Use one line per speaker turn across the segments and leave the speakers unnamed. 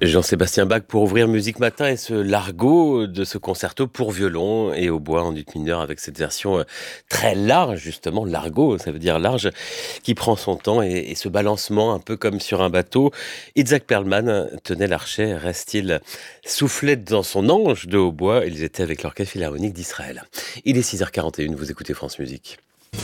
Jean-Sébastien Bach pour ouvrir Musique Matin et ce largo de ce concerto pour violon et hautbois en ut mineur avec cette version très large, justement, largo, ça veut dire large, qui prend son temps et ce balancement un peu comme sur un bateau. Itzhak Perlman tenait l'archet, reste-t-il, soufflait dans son ange de hautbois. Ils étaient avec l'Orchestre Philharmonique d'Israël. Il est 6h41, vous écoutez France Musique.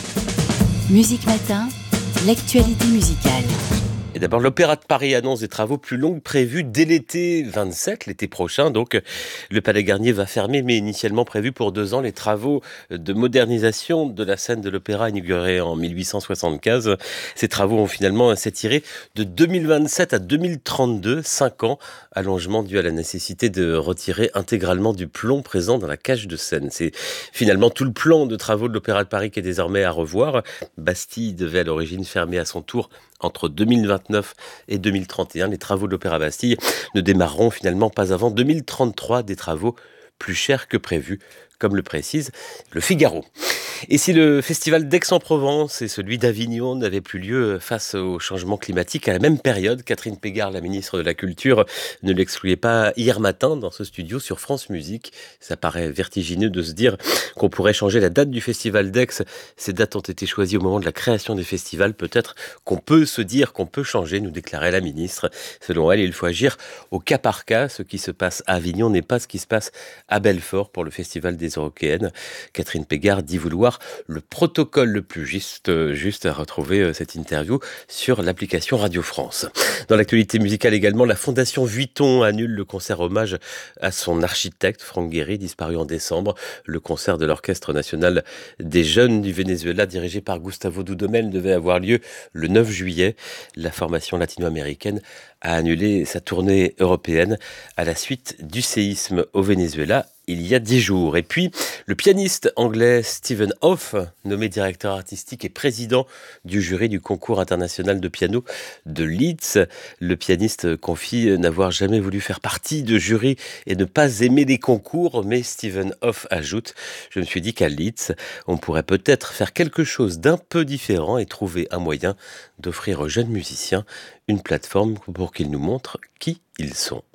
Musique Matin, l'actualité musicale.
Et d'abord, l'Opéra de Paris annonce des travaux plus longs que prévus dès l'été 27, l'été prochain. Donc, le Palais Garnier va fermer, mais initialement prévu pour 2 ans, les travaux de modernisation de la scène de l'Opéra inaugurée en 1875. Ces travaux ont finalement s'étiré de 2027 à 2032, 5 ans, allongement dû à la nécessité de retirer intégralement du plomb présent dans la cage de scène. C'est finalement tout le plan de travaux de l'Opéra de Paris qui est désormais à revoir. Bastille devait à l'origine fermer à son tour entre 2029 et 2031. Les travaux de l'Opéra Bastille ne démarreront finalement pas avant 2033, des travaux plus chers que prévu, comme le précise le Figaro. Et si le festival d'Aix-en-Provence et celui d'Avignon n'avaient plus lieu face au changement climatique à la même période, Catherine Pégard, la ministre de la Culture, ne l'excluait pas hier matin dans ce studio sur France Musique. Ça paraît vertigineux de se dire qu'on pourrait changer la date du festival d'Aix. Ces dates ont été choisies au moment de la création des festivals. Peut-être qu'on peut se dire qu'on peut changer, nous déclarait la ministre. Selon elle, il faut agir au cas par cas. Ce qui se passe à Avignon n'est pas ce qui se passe à Belfort pour le festival des Eurockéennes. Catherine Pégard dit vouloir le protocole le plus juste à retrouver cette interview sur l'application Radio France. Dans l'actualité musicale également, la Fondation Vuitton annule le concert hommage à son architecte Franck Gehry, disparu en décembre. Le concert de l'Orchestre national des jeunes du Venezuela, dirigé par Gustavo Dudamel, devait avoir lieu le 9 juillet. La formation latino-américaine a annulé sa tournée européenne à la suite du séisme au Venezuela il y a 10 jours. Et puis, le pianiste anglais Stephen Hoff, nommé directeur artistique et président du jury du concours international de piano de Leeds. Le pianiste confie n'avoir jamais voulu faire partie de jury et ne pas aimer les concours, mais Stephen Hoff ajoute: je me suis dit qu'à Leeds, on pourrait peut-être faire quelque chose d'un peu différent et trouver un moyen d'offrir aux jeunes musiciens une plateforme pour qu'ils nous montrent qui ils sont.